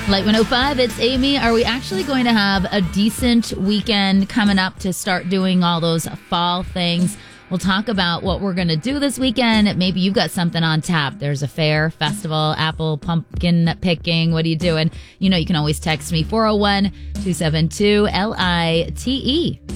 Light 105, it's Amy. Are we actually going to have a decent weekend coming up to start doing all those fall things? We'll talk about what we're going to do this weekend. Maybe you've got something on tap. There's a fair, festival, apple, pumpkin picking. What are you doing? You know, you can always text me, 401-272-LITE.